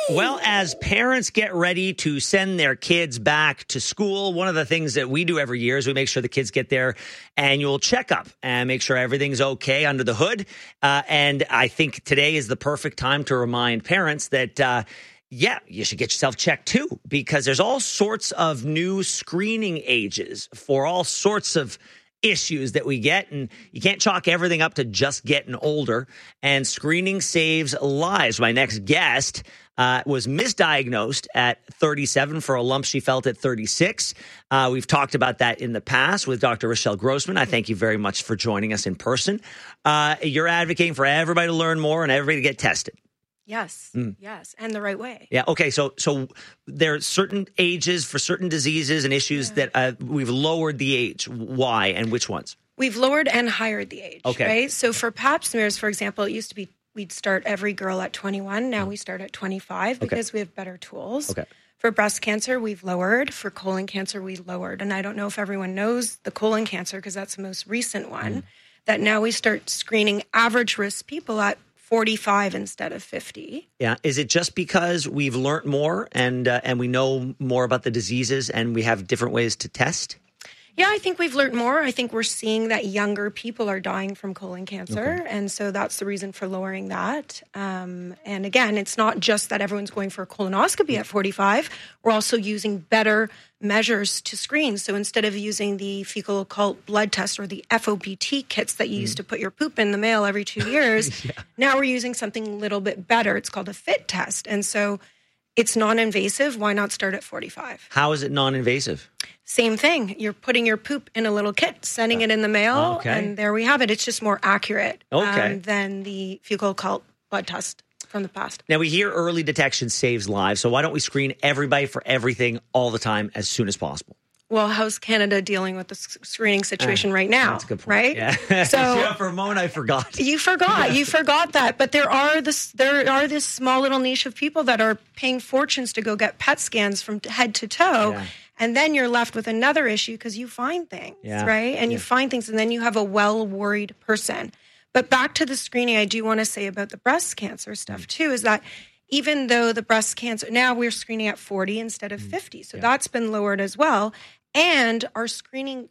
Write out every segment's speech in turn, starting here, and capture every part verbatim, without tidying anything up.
Well, as parents get ready to send their kids back to school, one of the things that we do every year is we make sure the kids get their annual checkup and make sure everything's okay under the hood. Uh, and I think today is the perfect time to remind parents that, uh, yeah, you should get yourself checked too, because there's all sorts of new screening ages for all sorts of issues that we get, and you can't chalk everything up to just getting older. And screening saves lives. My next guest uh, was misdiagnosed at thirty-seven for a lump she felt at thirty-six. Uh, we've talked about that in the past with Doctor Rochelle Grossman. I thank you very much for joining us in person. Uh, you're advocating for everybody to learn more and everybody to get tested. Yes, mm. yes, and the right way. Yeah, okay, so so there are certain ages for certain diseases and issues yeah. that uh, we've lowered the age. Why and which ones? We've lowered and highered the age, okay. right? So for pap smears, for example, it used to be we'd start every girl at twenty-one. Now we start at twenty-five because okay. we have better tools. Okay. For breast cancer, we've lowered. For colon cancer, we lowered. And I don't know if everyone knows the colon cancer because that's the most recent one, mm. that now we start screening average risk people at forty-five instead of fifty. Yeah. Is it just because we've learned more and uh, and we know more about the diseases and we have different ways to test? Yeah, I think we've learned more. I think we're seeing that younger people are dying from colon cancer. Okay. And so that's the reason for lowering that. Um, and again, it's not just that everyone's going for a colonoscopy at forty-five. We're also using better measures to screen. So instead of using the fecal occult blood test or the F O B T kits that you mm. used to put your poop in the mail every two years, yeah. now we're using something a little bit better. It's called a FIT test. And so it's non-invasive. Why not start at forty-five? How is it non-invasive? Same thing. You're putting your poop in a little kit, sending it in the mail, okay. and there we have it. It's just more accurate okay. um, than the fecal occult blood test from the past. Now, we hear early detection saves lives, so why don't we screen everybody for everything all the time as soon as possible? Well, how's Canada dealing with the screening situation uh, right now? That's a good point. Right? Yeah. So yeah, for a moment, I forgot. You forgot. You forgot that. But there are this there are this small little niche of people that are paying fortunes to go get P E T scans from head to toe. Yeah. And then you're left with another issue because you find things, yeah. right? And yeah. you find things, and then you have a well-worried person. But back to the screening, I do want to say about the breast cancer stuff, too, is that even though the breast cancer, now we're screening at forty instead of fifty. So yeah. that's been lowered as well. And our screening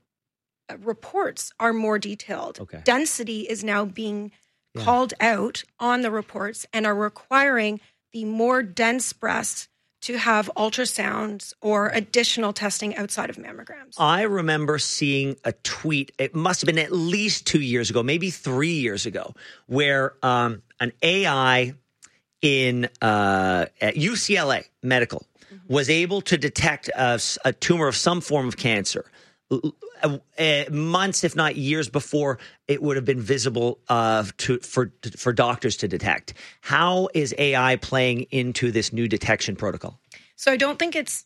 reports are more detailed. Okay. Density is now being yeah. called out on the reports and are requiring the more dense breasts to have ultrasounds or additional testing outside of mammograms. I remember seeing a tweet, it must have been at least two years ago, maybe three years ago, where um, an A I in uh, at U C L A Medical mm-hmm. was able to detect a, a tumor of some form of cancer Uh, uh, months, if not years before it would have been visible uh, to for for doctors to detect. How is A I playing into this new detection protocol? So I don't think it's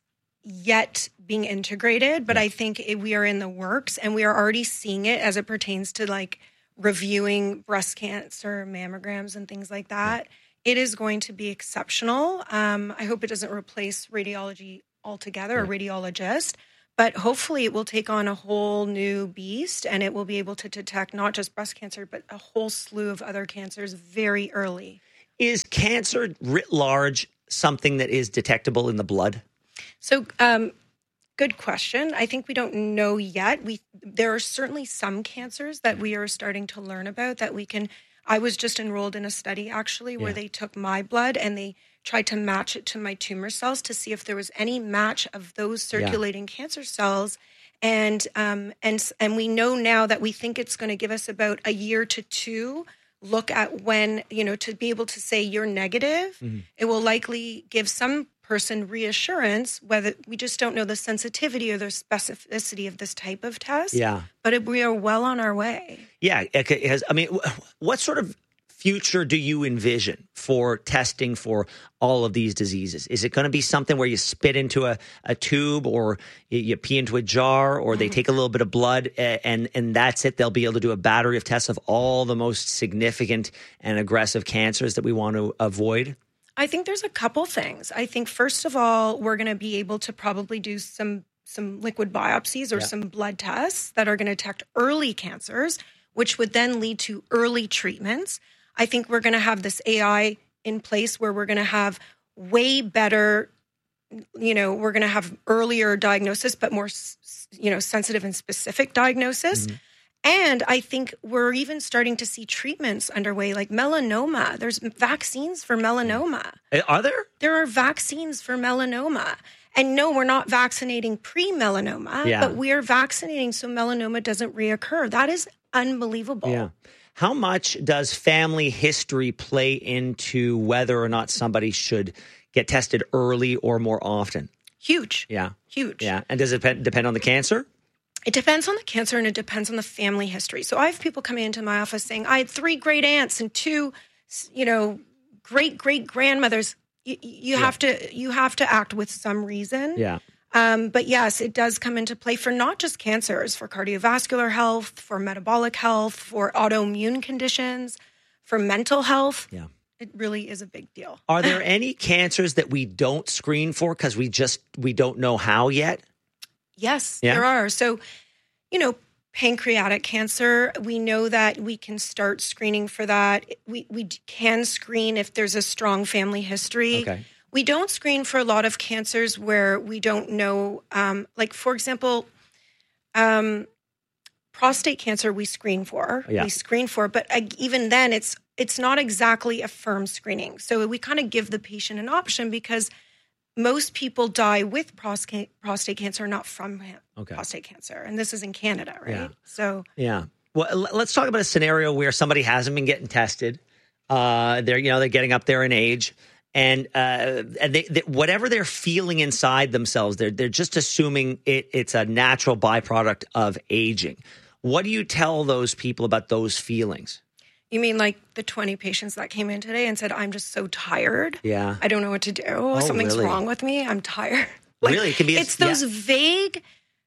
yet being integrated, but yeah. I think it, we are in the works, and we are already seeing it as it pertains to like reviewing breast cancer mammograms and things like that. Yeah. It is going to be exceptional. Um, I hope it doesn't replace radiology altogether, yeah. or radiologist. But hopefully it will take on a whole new beast, and it will be able to detect not just breast cancer, but a whole slew of other cancers very early. Is cancer writ large something that is detectable in the blood? So um, good question. I think we don't know yet. We There are certainly some cancers that we are starting to learn about that we can. I was just enrolled in a study, actually, where yeah. they took my blood and they tried to match it to my tumor cells to see if there was any match of those circulating yeah. cancer cells. And um, and and we know now that we think it's going to give us about a year to two look at when, you know, to be able to say you're negative. Mm-hmm. It will likely give some person reassurance, whether we just don't know the sensitivity or the specificity of this type of test. Yeah. But it, we are well on our way. Yeah. It has, I mean, what sort of future do you envision for testing for all of these diseases? Is it going to be something where you spit into a, a tube, or you, you pee into a jar, or they take a little bit of blood and, and that's it? They'll be able to do a battery of tests of all the most significant and aggressive cancers that we want to avoid? I think there's a couple things. I think, first of all, we're going to be able to probably do some some liquid biopsies or yeah. some blood tests that are going to detect early cancers, which would then lead to early treatments. I think we're going to have this A I in place where we're going to have way better, you know, we're going to have earlier diagnosis, but more, you know, sensitive and specific diagnosis. Mm-hmm. And I think we're even starting to see treatments underway, like melanoma. There's vaccines for melanoma. Are there? There are vaccines for melanoma. And no, we're not vaccinating pre-melanoma, yeah. but we're vaccinating so melanoma doesn't reoccur. That is unbelievable. Yeah. How much does family history play into whether or not somebody should get tested early or more often? Huge. Yeah. Huge. Yeah. And does it depend on the cancer? It depends on the cancer and it depends on the family history. So I have people coming into my office saying, I had three great aunts and two, you know, great great grandmothers. You, you yeah. have to you have to act with some reason. Yeah. Um, but yes, it does come into play for not just cancers, for cardiovascular health, for metabolic health, for autoimmune conditions, for mental health. Yeah. It really is a big deal. Are there any cancers that we don't screen for because we just we don't know how yet? Yes, yeah. there are. So, you know, pancreatic cancer, we know that we can start screening for that. We we can screen if there's a strong family history. Okay. We don't screen for a lot of cancers where we don't know, um, like, for example, um, prostate cancer we screen for. Yeah. We screen for, but uh, even then it's it's not exactly a firm screening. So we kind of give the patient an option because most people die with prostate prostate cancer, not from okay. prostate cancer. And this is in Canada, right? Yeah. So, yeah. Well, let's talk about a scenario where somebody hasn't been getting tested. Uh, they're, you know, they're getting up there in age, and uh, and they, they, whatever they're feeling inside themselves, they're they're just assuming it, it's a natural byproduct of aging. What do you tell those people about those feelings? You mean like the twenty patients that came in today and said, I'm just so tired. Yeah. I don't know what to do. Oh, Something's really? wrong with me. I'm tired. Like, really? It can be. A, it's those yeah. vague,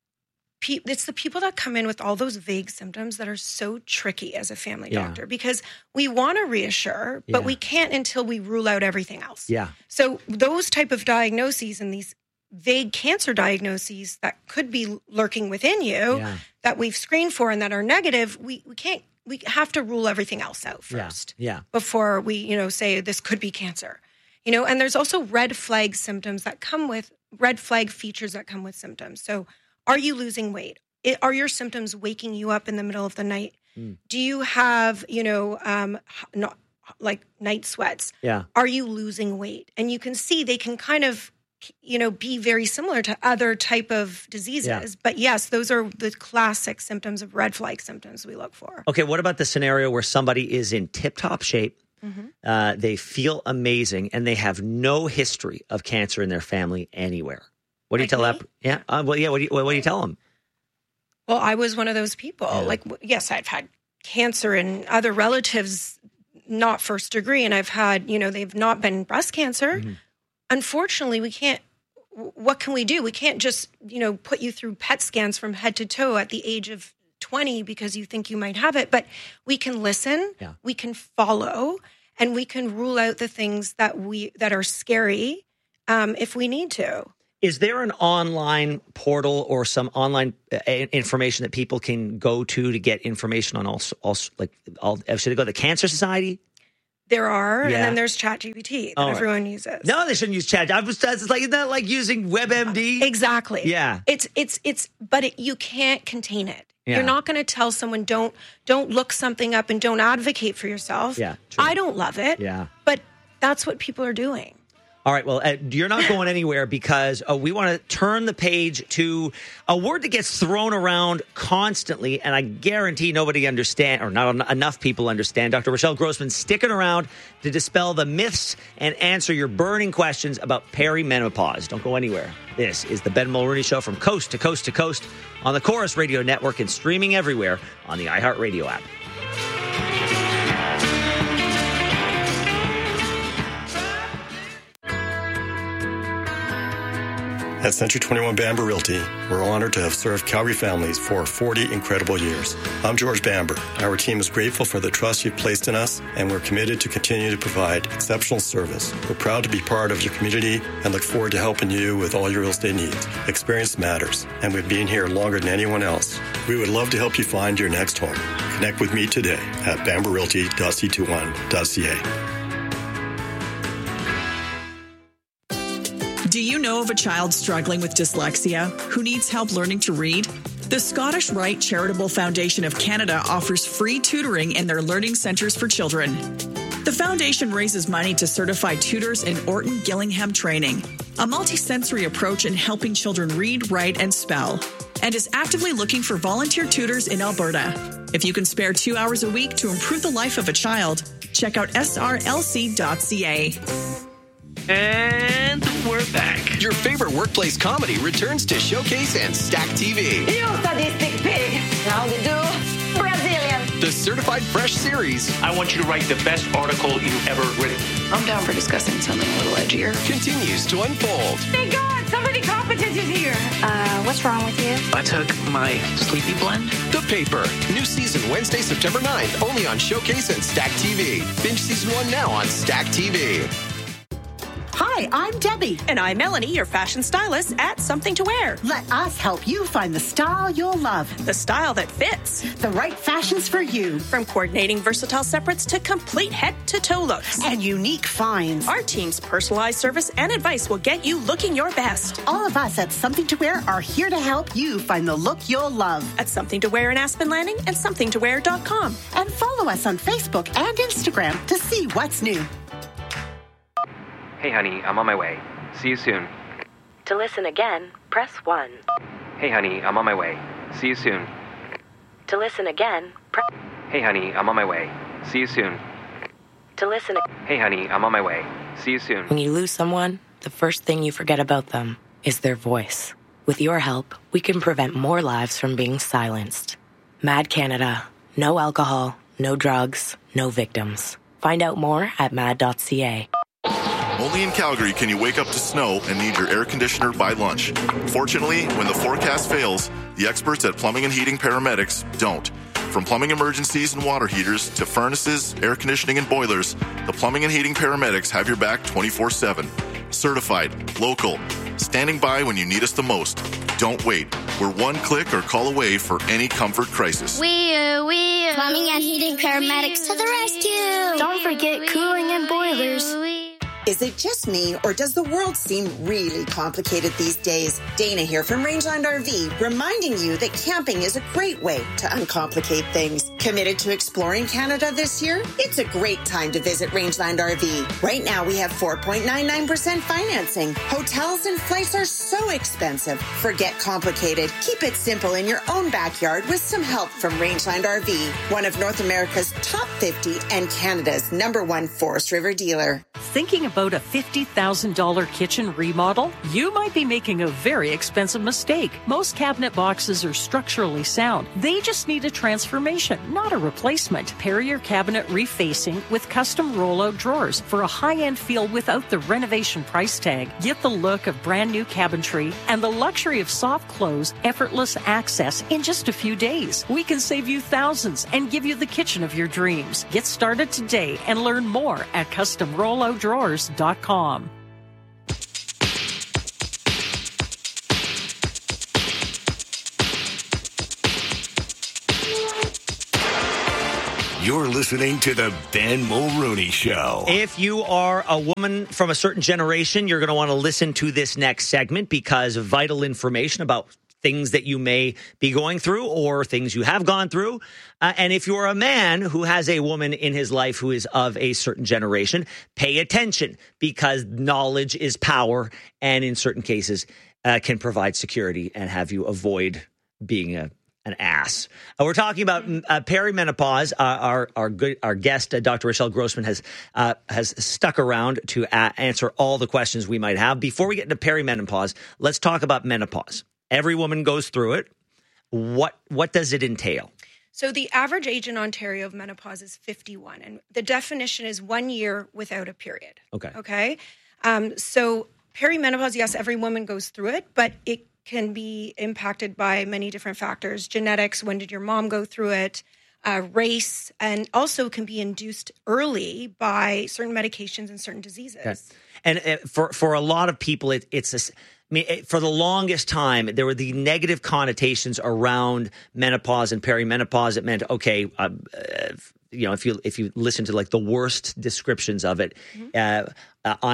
pe- it's the people that come in with all those vague symptoms that are so tricky as a family yeah. doctor because we want to reassure, but yeah. we can't until we rule out everything else. Yeah. So those type of diagnoses and these vague cancer diagnoses that could be lurking within you yeah. that we've screened for and that are negative, we, we can't, we have to rule everything else out first yeah. yeah. before we, you know, say this could be cancer, you know, and there's also red flag symptoms that come with red flag features that come with symptoms. So are you losing weight? It, are your symptoms waking you up in the middle of the night? Mm. Do you have, you know, um, not like night sweats? Yeah. Are you losing weight? And you can see they can kind of, you know, be very similar to other type of diseases. Yeah. But yes, those are the classic symptoms of red flag symptoms we look for. Okay, what about the scenario where somebody is in tip-top shape, mm-hmm. uh, they feel amazing, and they have no history of cancer in their family anywhere? What do you like tell me? that? Yeah, uh, well, yeah. What do you what do you tell them? Well, I was one of those people. Yeah. Like, yes, I've had cancer and other relatives, not first degree, and I've had, you know, they've not been breast cancer. Mm-hmm. Unfortunately, we can't, what can we do? We can't just, you know, put you through P E T scans from head to toe at the age of twenty because you think you might have it. But we can listen, yeah. we can follow, and we can rule out the things that we that are scary um, if we need to. Is there an online portal or some online uh, information that people can go to to get information on all, all like, all, should they go to the Cancer Society? There are, yeah. and then there's ChatGPT that oh, everyone right. uses. No, they shouldn't use Chat. I was it's like isn't that like using WebMD? Exactly. Yeah. It's it's it's, but it, you can't contain it. Yeah. You're not going to tell someone don't don't look something up and don't advocate for yourself. Yeah. True. I don't love it. Yeah. But that's what people are doing. All right, well, uh, you're not going anywhere because uh, we want to turn the page to a word that gets thrown around constantly, and I guarantee nobody understand, or not en- enough people understand. Doctor Rochelle Grossman sticking around to dispel the myths and answer your burning questions about perimenopause. Don't go anywhere. This is the Ben Mulroney Show from coast to coast to coast on the Chorus Radio Network and streaming everywhere on the iHeartRadio app. At Century twenty-one Bamber Realty, we're honored to have served Calgary families for forty incredible years. I'm George Bamber. Our team is grateful for the trust you've placed in us, and we're committed to continue to provide exceptional service. We're proud to be part of your community and look forward to helping you with all your real estate needs. Experience matters, and we've been here longer than anyone else. We would love to help you find your next home. Connect with me today at bamber realty dot c twenty-one dot c a. Do you know of a child struggling with dyslexia who needs help learning to read? The Scottish Rite Charitable Foundation of Canada offers free tutoring in their learning centres for children. The foundation raises money to certify tutors in Orton Gillingham training, a multisensory approach in helping children read, write, and spell, and is actively looking for volunteer tutors in Alberta. If you can spare two hours a week to improve the life of a child, check out S R L C dot C A. And we're back. Your favorite workplace comedy returns to Showcase and Stack T V. You sadistic pig! How to do? Brazilian! The Certified Fresh series. I want you to write the best article you've ever written. I'm down for discussing something a little edgier. Continues to unfold. Thank God, somebody competent is here. Uh, what's wrong with you? I took my sleepy blend. The Paper. New season Wednesday, September ninth, only on Showcase and Stack T V. Binge season one now on Stack T V. Hi, I'm Debbie. And I'm Melanie, your fashion stylist at Something to Wear. Let us help you find the style you'll love. The style that fits. The right fashions for you. From coordinating versatile separates to complete head-to-toe looks. And unique finds. Our team's personalized service and advice will get you looking your best. All of us at Something to Wear are here to help you find the look you'll love. At Something to Wear in Aspen Landing and something to wear dot com. And follow us on Facebook and Instagram to see what's new. Hey, honey, I'm on my way. See you soon. To listen again, press one. Hey, honey, I'm on my way. See you soon. To listen again, press... Hey, honey, I'm on my way. See you soon. To listen... Hey, honey, I'm on my way. See you soon. When you lose someone, the first thing you forget about them is their voice. With your help, we can prevent more lives from being silenced. Mad Canada. No alcohol, no drugs, no victims. Find out more at mad dot c a. Only in Calgary can you wake up to snow and need your air conditioner by lunch. Fortunately, when the forecast fails, the experts at Plumbing and Heating Paramedics don't. From plumbing emergencies and water heaters to furnaces, air conditioning, and boilers, the Plumbing and Heating Paramedics have your back twenty-four seven. Certified, local, standing by when you need us the most. Don't wait. We're one click or call away for any comfort crisis. We, uh, we, uh, Plumbing and Heating Paramedics to the rescue. Don't forget cooling and boilers. Is it just me, or does the world seem really complicated these days? Dana here from Rangeland R V, reminding you that camping is a great way to uncomplicate things. Committed to exploring Canada this year? It's a great time to visit Rangeland R V. Right now, we have four point nine nine percent financing. Hotels and flights are so expensive. Forget complicated. Keep it simple in your own backyard with some help from Rangeland R V, one of North America's top fifty and Canada's number one Forest River dealer. Thinking about a fifty thousand dollars kitchen remodel? You might be making a very expensive mistake. Most cabinet boxes are structurally sound. They just need a transformation, not a replacement. Pair your cabinet refacing with custom rollout drawers for a high-end feel without the renovation price tag. Get the look of brand new cabinetry and the luxury of soft close, effortless access in just a few days. We can save you thousands and give you the kitchen of your dreams. Get started today and learn more at custom rollout drawers dot com. You're listening to the Ben Mulrooney Show. If you are a woman from a certain generation, you're going to want to listen to this next segment because vital information about things that you may be going through or things you have gone through. Uh, and if you're a man who has a woman in his life who is of a certain generation, pay attention because knowledge is power and in certain cases uh, can provide security and have you avoid being a an ass. Uh, we're talking about uh, perimenopause. Uh, our our good our guest, uh, Doctor Rochelle Grossman, has uh, has stuck around to uh, answer all the questions we might have. Before we get into perimenopause, let's talk about menopause. Every woman goes through it. What what does it entail? So the average age in Ontario of menopause is fifty-one, and the definition is one year without a period. Okay. Okay. Um, so perimenopause, yes, every woman goes through it, but it can be impacted by many different factors. Genetics, when did your mom go through it, uh, race, and also can be induced early by certain medications and certain diseases. Okay. And uh, for, for a lot of people, it, it's a, I mean, it, for the longest time, there were the negative connotations around menopause and perimenopause. It meant, okay, uh, uh, you know, if you if you listen to like the worst descriptions of it, mm-hmm. uh, uh, I'm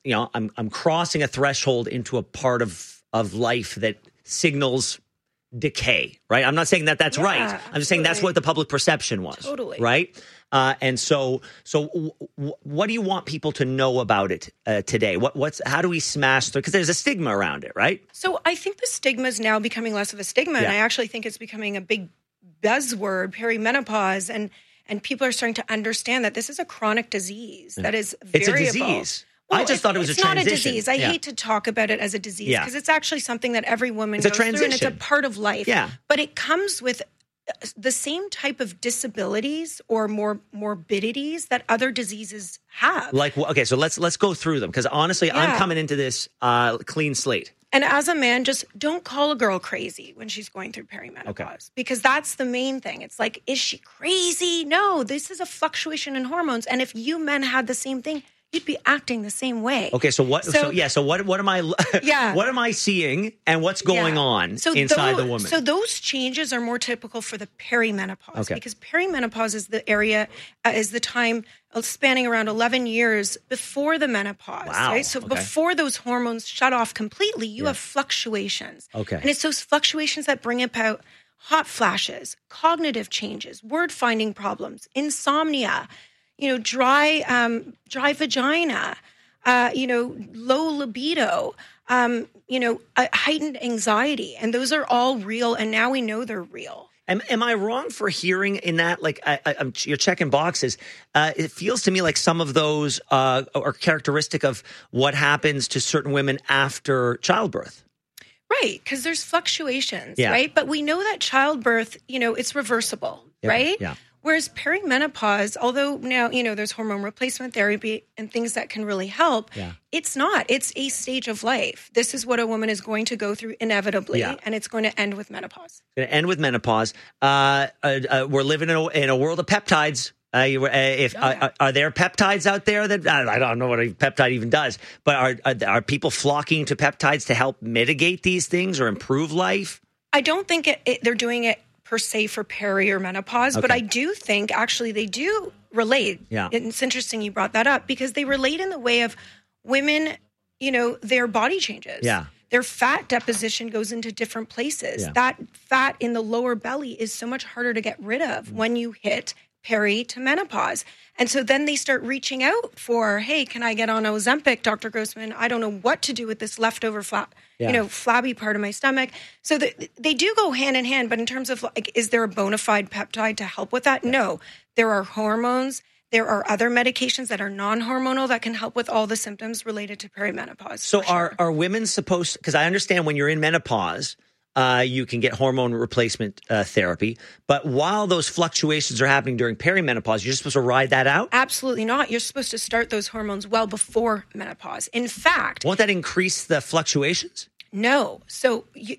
you know, I'm I'm crossing a threshold into a part of of life that signals decay, right? I'm not saying that that's yeah, right. I'm absolutely. just saying that's what the public perception was. Totally. Right? Uh, and so, so w- w- what do you want people to know about it uh, today? What, what's, how do we smash through? Because there's a stigma around it, right? So I think the stigma is now becoming less of a stigma. Yeah. And I actually think it's becoming a big buzzword, perimenopause. And, and people are starting to understand that this is a chronic disease that is variable. It's a disease. Well, I just thought it was a transition. It's not a disease. I yeah. hate to talk about it as a disease because yeah. it's actually something that every woman it's goes a transition. through, and it's a part of life. Yeah. But it comes with the same type of disabilities or more morbidities that other diseases have. Like, okay, so let's let's go through them because honestly, Yeah. I'm coming into this uh, clean slate. And as a man, just don't call a girl crazy when she's going through perimenopause Okay. because that's the main thing. It's like, is she crazy? No, this is a fluctuation in hormones. And if you men had the same thing, you'd be acting the same way. Okay, so what? So, So- yeah, so what? What am I? Yeah. What am I seeing, and what's going Yeah. on So inside those, the woman? So those changes are more typical for the perimenopause Okay. because perimenopause is the area, uh, is the time spanning around eleven years before the menopause. Wow. Right? So Okay. before those hormones shut off completely, you Yeah. have fluctuations. Okay. And it's those fluctuations that bring about hot flashes, cognitive changes, word finding problems, insomnia, you know, dry, um, dry vagina, uh, you know, low libido, um, you know, uh, heightened anxiety. And those are all real. And now we know they're real. Am, am I wrong for hearing in that? Like, I, I, I'm, you're checking boxes. Uh, it feels to me like some of those uh, are characteristic of what happens to certain women after childbirth. Right. Because there's fluctuations, Yeah. right? But we know that childbirth, you know, it's reversible, Yeah, right? yeah. Whereas perimenopause, although now, you know, there's hormone replacement therapy and things that can really help, Yeah. it's not. It's a stage of life. This is what a woman is going to go through inevitably, Yeah. and it's going to end with menopause. Going to end with menopause. Uh, uh, uh, we're living in a, in a world of peptides. Uh, you, uh, if uh, are there peptides out there that I don't know what a peptide even does, but are, are are people flocking to peptides to help mitigate these things or improve life? I don't think it, it, they're doing it per se for peri or menopause, but Okay. I do think actually they do relate. Yeah. It's interesting you brought that up because they relate in the way of women, you know, their body changes. Yeah. Their fat deposition goes into different places. Yeah. That fat in the lower belly is so much harder to get rid of Mm. when you hit peri to menopause. And so then they start reaching out for, hey, can I get on Ozempic, Doctor Grossman? I don't know what to do with this leftover flat, Yeah. you know, flabby part of my stomach. So the, they do go hand in hand, but in terms of like, is there a bona fide peptide to help with that? No, there are hormones. There are other medications that are non-hormonal that can help with all the symptoms related to perimenopause. So for sure. are are women supposed? Because I understand when you're in menopause, uh, you can get hormone replacement uh, therapy. But while those fluctuations are happening during perimenopause, you're supposed to ride that out. Absolutely not. You're supposed to start those hormones well before menopause. In fact, Won't that increase the fluctuations? no. So you,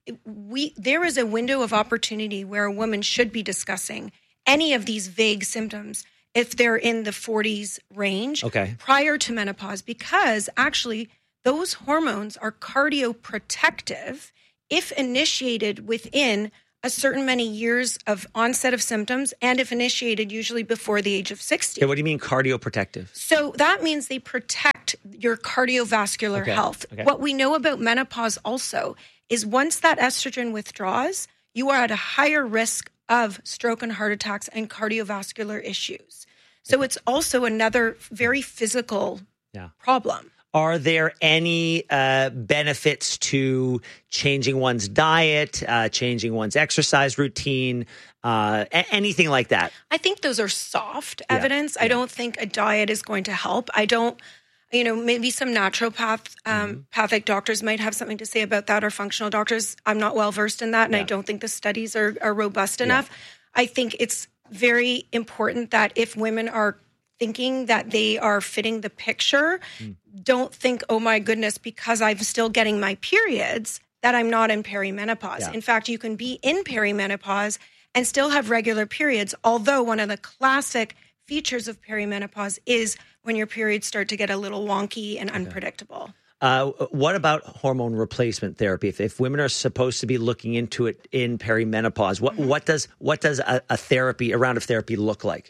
we there is a window of opportunity where a woman should be discussing any of these vague symptoms if they're in the forties range Okay. prior to menopause, because actually those hormones are cardioprotective if initiated within a certain many years of onset of symptoms and if initiated usually before the age of sixty. Okay, what do you mean cardioprotective? So that means they protect your cardiovascular Okay, health. okay. What we know about menopause also is once that estrogen withdraws, you are at a higher risk of stroke and heart attacks and cardiovascular issues. So it's also another very physical Yeah. problem. Are there any uh, benefits to changing one's diet, uh, changing one's exercise routine, uh, a- anything like that? I think those are soft Yeah, evidence. I don't think a diet is going to help. I don't, you know, maybe some naturopath, um, Mm-hmm. pathic doctors might have something to say about that, or functional doctors. I'm not well versed in that, and I don't think the studies are, are robust enough. I think it's very important that if women are thinking that they are fitting the picture, Mm. don't think, oh my goodness, because I'm still getting my periods, that I'm not in perimenopause. Yeah. In fact, you can be in perimenopause and still have regular periods, although one of the classic features of perimenopause is when your periods start to get a little wonky and unpredictable. Uh, what about hormone replacement therapy? If, if women are supposed to be looking into it in perimenopause, what, what does what does a, a therapy, a round of therapy look like?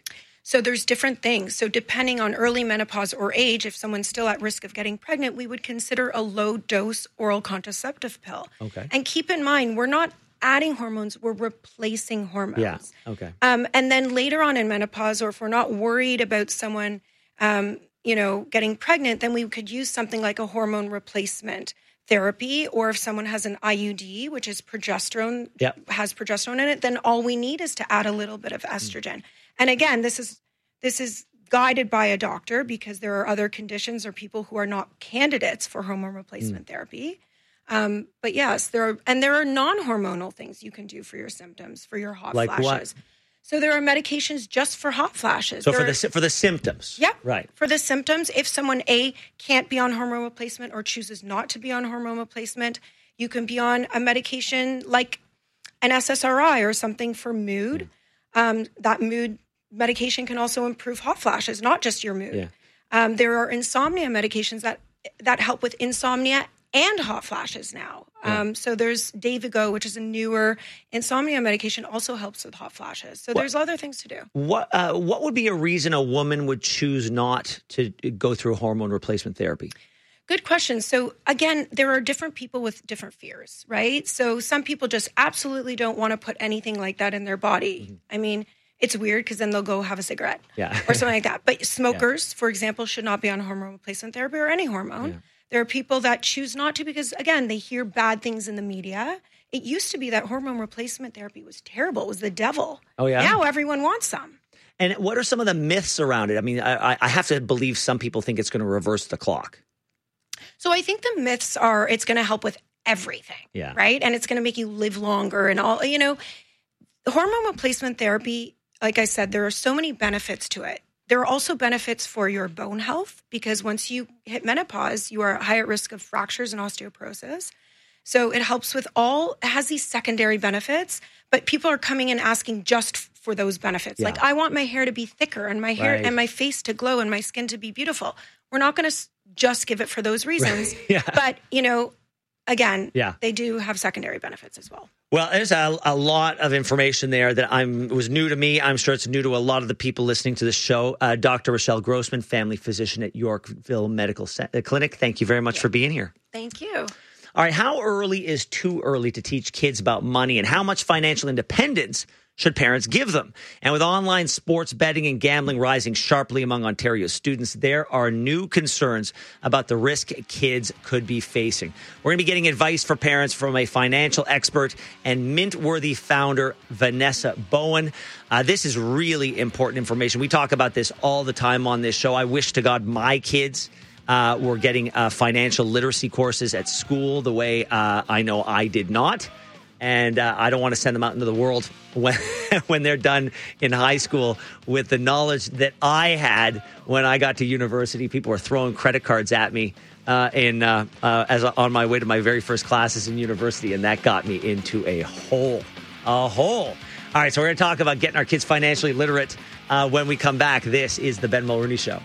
So there's different things. So depending on early menopause or age, if someone's still at risk of getting pregnant, we would consider a low-dose oral contraceptive pill. Okay. And keep in mind, we're not adding hormones, we're replacing hormones. Yeah, okay. Um, and then later on in menopause, or if we're not worried about someone, um, you know, getting pregnant, then we could use something like a hormone replacement therapy. Or if someone has an I U D, which is progesterone, yep. has progesterone in it, then all we need is to add a little bit of estrogen. Mm. And again, this is this is guided by a doctor, because there are other conditions or people who are not candidates for hormone replacement mm. therapy. Um, but yes, there are, and there are non-hormonal things you can do for your symptoms, for your hot like flashes. What? So there are medications just for hot flashes. So there for are, the for the symptoms. Yep. Right. For the symptoms, if someone A, can't be on hormone replacement or chooses not to be on hormone replacement, you can be on a medication like an S S R I or something for mood. Mm. Um, that mood medication can also improve hot flashes, not just your mood. Yeah. Um, there are insomnia medications that that help with insomnia and hot flashes now. Yeah. Um, so there's Dayvigo, which is a newer insomnia medication, also helps with hot flashes. So what, there's other things to do. What uh, what would be a reason a woman would choose not to go through hormone replacement therapy? Good question. So again, there are different people with different fears, right? So some people just absolutely don't want to put anything like that in their body. Mm-hmm. I mean, it's weird because then they'll go have a cigarette yeah. or something like that. But smokers, yeah. for example, should not be on hormone replacement therapy or any hormone. Yeah. There are people that choose not to because, again, they hear bad things in the media. It used to be that hormone replacement therapy was terrible. It was the devil. Oh, yeah? Now everyone wants some. And what are some of the myths around it? I mean, I, I have to believe some people think it's going to reverse the clock. So I think the myths are it's going to help with everything, yeah. right? And it's going to make you live longer and all, you know. Hormone replacement therapy, like I said, there are so many benefits to it. There are also benefits for your bone health because once you hit menopause, you are high at risk of fractures and osteoporosis. So it helps with all, it has these secondary benefits, but people are coming in asking just for those benefits. Yeah. Like, I want my hair to be thicker and my hair right. and my face to glow and my skin to be beautiful. We're not going to just give it for those reasons. Right. Yeah. But, you know, again, yeah. they do have secondary benefits as well. Well, there's a, a lot of information there that I'm was new to me. I'm sure it's new to a lot of the people listening to this show. Uh, Doctor Rochelle Grossman, family physician at Yorkville Medical Clinic. Thank you very much yeah. for being here. Thank you. All right. How early is too early to teach kids about money, and how much financial independence should parents give them? And with online sports betting and gambling rising sharply among Ontario students, there are new concerns about the risk kids could be facing. We're going to be getting advice for parents from a financial expert and Mint-worthy founder, Vanessa Bowen. Uh, this is really important information. We talk about this all the time on this show. I wish to God my kids uh, were getting uh, financial literacy courses at school the way uh, I know I did not. And uh, I don't want to send them out into the world when when they're done in high school with the knowledge that I had when I got to university. People were throwing credit cards at me uh, in uh, uh, as on my way to my very first classes in university, and that got me into a hole, a hole. All right, so we're going to talk about getting our kids financially literate uh, when we come back. This is the Ben Mulrooney Show.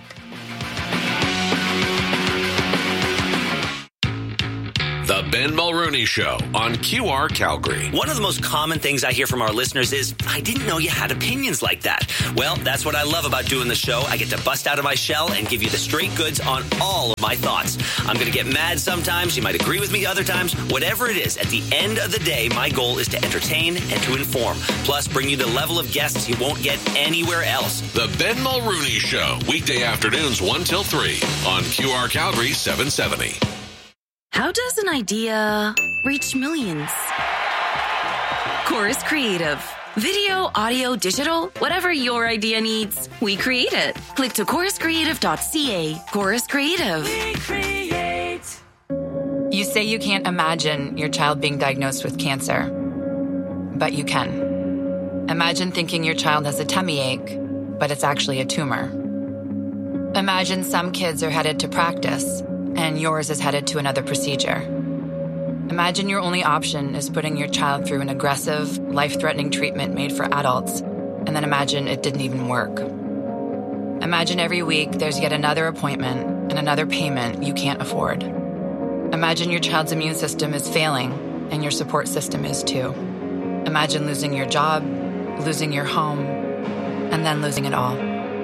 The Ben Mulrooney Show on Q R Calgary. One of the most common things I hear from our listeners is, I didn't know you had opinions like that. Well, that's what I love about doing the show. I get to bust out of my shell and give you the straight goods on all of my thoughts. I'm going to get mad sometimes. You might agree with me other times. Whatever it is, at the end of the day, my goal is to entertain and to inform. Plus, bring you the level of guests you won't get anywhere else. The Ben Mulrooney Show. Weekday afternoons one till three on Q R Calgary seven seventy. How does an idea reach millions? Chorus Creative. Video, audio, digital, whatever your idea needs, we create it. Click to chorus creative dot c a. Chorus Creative. We create. You say you can't imagine your child being diagnosed with cancer, but you can. Imagine thinking your child has a tummy ache, but it's actually a tumor. Imagine some kids are headed to practice, and yours is headed to another procedure. Imagine your only option is putting your child through an aggressive, life-threatening treatment made for adults, and then imagine it didn't even work. Imagine every week there's yet another appointment and another payment you can't afford. Imagine your child's immune system is failing, and your support system is too. Imagine losing your job, losing your home, and then losing it all.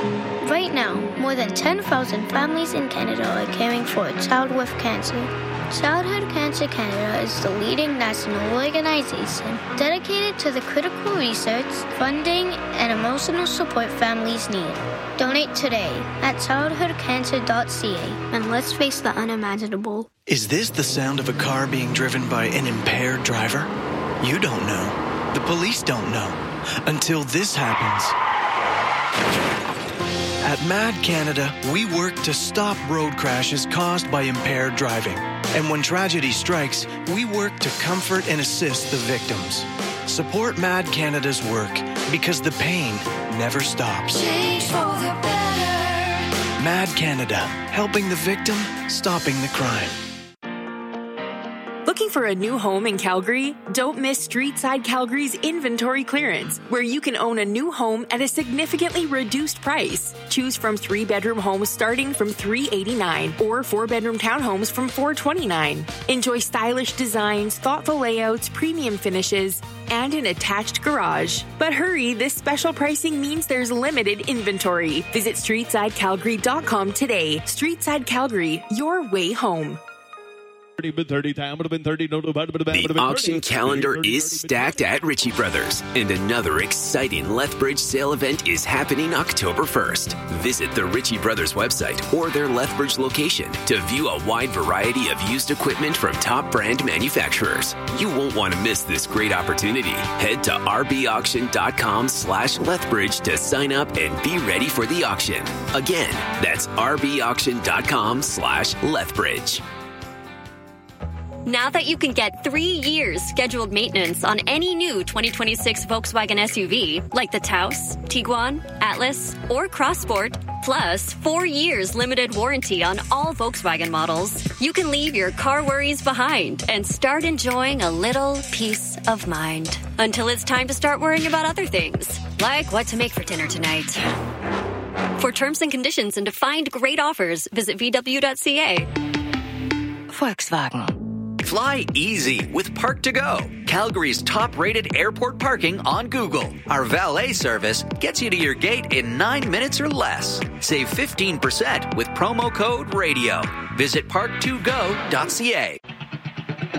Right now, more than ten thousand families in Canada are caring for a child with cancer. Childhood Cancer Canada is the leading national organization dedicated to the critical research, funding, and emotional support families need. Donate today at childhood cancer dot c a and let's face the unimaginable. Is this the sound of a car being driven by an impaired driver? You don't know. The police don't know. Until this happens. At Mad Canada, we work to stop road crashes caused by impaired driving. And when tragedy strikes, we work to comfort and assist the victims. Support Mad Canada's work because the pain never stops. Change for the better. Mad Canada, helping the victim, stopping the crime. Looking for a new home in Calgary? Don't miss Streetside Calgary's inventory clearance, where you can own a new home at a significantly reduced price. Choose from three-bedroom homes starting from three hundred eighty-nine dollars or four-bedroom townhomes from four hundred twenty-nine dollars. Enjoy stylish designs, thoughtful layouts, premium finishes, and an attached garage. But hurry, this special pricing means there's limited inventory. Visit streetside calgary dot com today. Streetside Calgary, your way home. The auction calendar is stacked at Ritchie Brothers, and another exciting Lethbridge sale event is happening October first. Visit the Ritchie Brothers website or their Lethbridge location to view a wide variety of used equipment from top brand manufacturers. You won't want to miss this great opportunity. Head to rbauction.com slash Lethbridge to sign up and be ready for the auction. Again, that's rbauction.com slash Lethbridge. Now that you can get three years scheduled maintenance on any new twenty twenty-six Volkswagen S U V, like the Taos, Tiguan, Atlas, or Crossport, plus four years limited warranty on all Volkswagen models, you can leave your car worries behind and start enjoying a little peace of mind. Until it's time to start worrying about other things, like what to make for dinner tonight. For terms and conditions and to find great offers, visit v w dot c a. Volkswagen. Fly easy with Park to Go, Calgary's top-rated airport parking on Google. Our valet service gets you to your gate in nine minutes or less. Save fifteen percent with promo code RADIO. Visit park to go dot c a.